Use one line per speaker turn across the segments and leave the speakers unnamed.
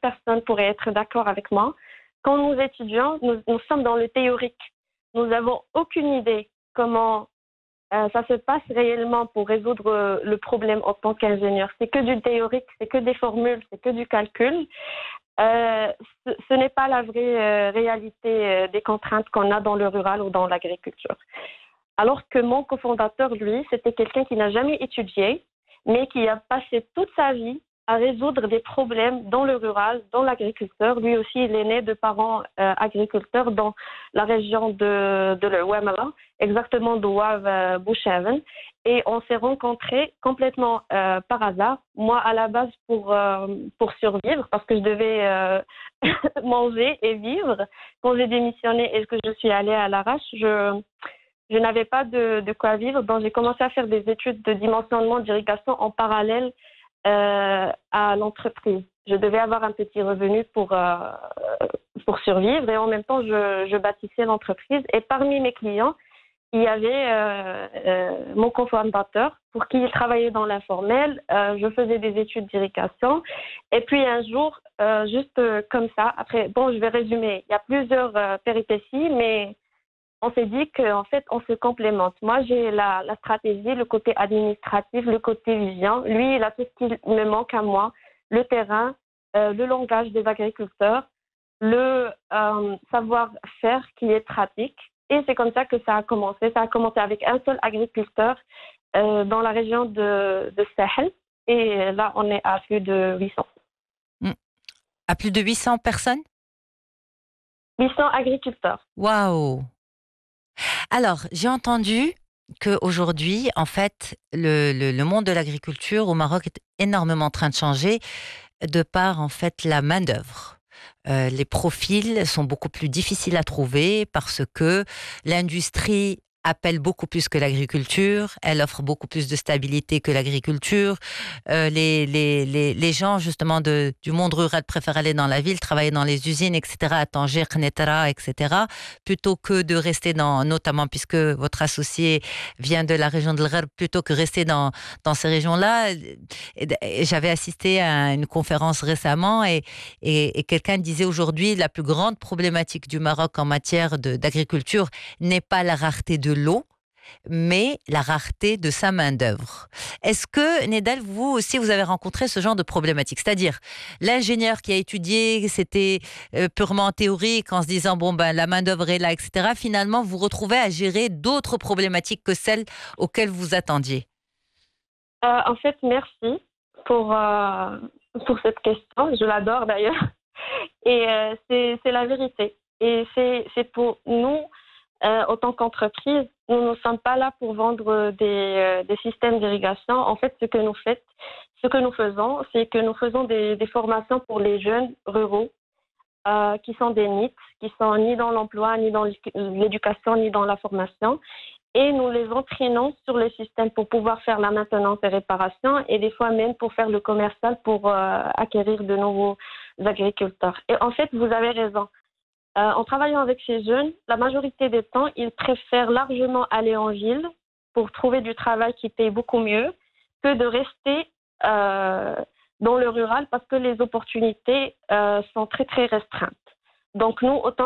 personnes pourraient être d'accord avec moi. Quand nous étudions, nous sommes dans le théorique. Nous n'avons aucune idée comment ça se passe réellement pour résoudre le problème en tant qu'ingénieur. C'est que du théorique, c'est que des formules, c'est que du calcul. Ce n'est pas la vraie réalité des contraintes qu'on a dans le rural ou dans l'agriculture. Alors que mon cofondateur, lui, c'était quelqu'un qui n'a jamais étudié, mais qui a passé toute sa vie à résoudre des problèmes dans le rural, dans l'agriculteur. Lui aussi, il est né de parents agriculteurs dans la région de l'Ouamala, exactement de Ouav Bouchaven. Et on s'est rencontrés complètement par hasard. Moi, à la base, pour survivre, parce que je devais manger et vivre. Quand j'ai démissionné et que je suis allée à l'arrache, je n'avais pas de quoi vivre. Donc, j'ai commencé à faire des études de dimensionnement d'irrigation en parallèle à l'entreprise. Je devais avoir un petit revenu pour survivre et en même temps, je bâtissais l'entreprise. Et parmi mes clients, il y avait mon cofondateur pour qui il travaillait dans l'informel. Je faisais des études d'irrigation. Et puis un jour, juste comme ça, après, bon, je vais résumer. Il y a plusieurs péripéties, mais on s'est dit qu'en fait, on se complémente. Moi, j'ai la stratégie, le côté administratif, le côté vision. Lui, il a tout ce qui me manque à moi, le terrain, le langage des agriculteurs, le savoir-faire qui est pratique. Et c'est comme ça que ça a commencé. Ça a commencé avec un seul agriculteur dans la région de Sahel. Et là, on est à plus de 800.
À plus de 800 personnes?
800 agriculteurs.
Waouh! Alors, j'ai entendu qu'aujourd'hui, en fait, le monde de l'agriculture au Maroc est énormément en train de changer de par, en fait, la main-d'œuvre. Les profils sont beaucoup plus difficiles à trouver parce que l'industrie appelle beaucoup plus que l'agriculture, elle offre beaucoup plus de stabilité que l'agriculture. Les gens justement du monde rural préfèrent aller dans la ville, travailler dans les usines, etc., à Tanger, Knetra, etc., plutôt que de rester notamment puisque votre associé vient de la région de l'Gharb, plutôt que rester dans ces régions-là. Et j'avais assisté à une conférence récemment et quelqu'un disait aujourd'hui la plus grande problématique du Maroc en matière d'agriculture n'est pas la rareté de l'eau, mais la rareté de sa main-d'œuvre. Est-ce que, Nedal, vous aussi, vous avez rencontré ce genre de problématique? C'est-à-dire, l'ingénieur qui a étudié, c'était purement théorique, en se disant, bon, ben, la main-d'œuvre est là, etc. Finalement, vous retrouvez à gérer d'autres problématiques que celles auxquelles vous attendiez.
En fait, merci pour cette question. Je l'adore d'ailleurs. Et c'est la vérité. Et c'est pour nous, en tant qu'entreprise, nous ne sommes pas là pour vendre des systèmes d'irrigation. En fait, ce que nous faisons, c'est que nous faisons des formations pour les jeunes ruraux qui sont des NEET, qui sont ni dans l'emploi, ni dans l'éducation, ni dans la formation. Et nous les entraînons sur le système pour pouvoir faire la maintenance et réparation et des fois même pour faire le commercial pour acquérir de nouveaux agriculteurs. Et en fait, vous avez raison. En travaillant avec ces jeunes, la majorité des temps, ils préfèrent largement aller en ville pour trouver du travail qui paye beaucoup mieux que de rester dans le rural parce que les opportunités sont très, très restreintes. Donc nous, autant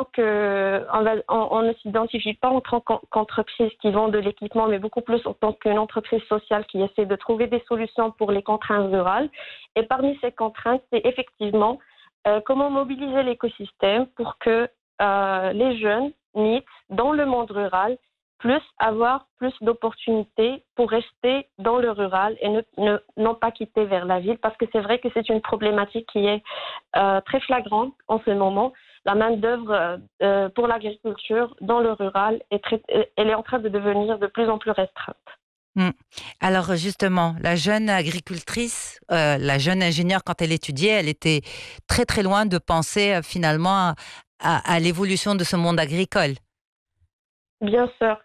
on ne s'identifie pas en tant qu'entreprise qui vend de l'équipement, mais beaucoup plus en tant qu'une entreprise sociale qui essaie de trouver des solutions pour les contraintes rurales. Et parmi ces contraintes, c'est effectivement comment mobiliser l'écosystème pour que les jeunes NEET dans le monde rural puissent avoir plus d'opportunités pour rester dans le rural et non pas quitter vers la ville, parce que c'est vrai que c'est une problématique qui est très flagrante en ce moment. La main-d'œuvre pour l'agriculture dans le rural elle est en train de devenir de plus en plus restreinte.
Alors justement, la jeune agricultrice, la jeune ingénieure, quand elle étudiait, elle était très très loin de penser finalement à l'évolution de ce monde agricole.
Bien sûr.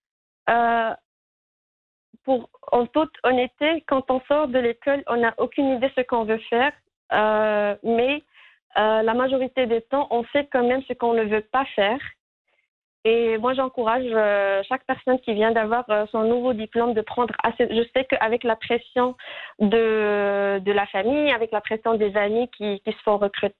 En toute honnêteté, quand on sort de l'école, on n'a aucune idée de ce qu'on veut faire, mais la majorité des temps, on sait quand même ce qu'on ne veut pas faire. Et moi, j'encourage chaque personne qui vient d'avoir son nouveau diplôme de prendre assez. Je sais qu'avec la pression de la famille, avec la pression des amis qui se font recruter,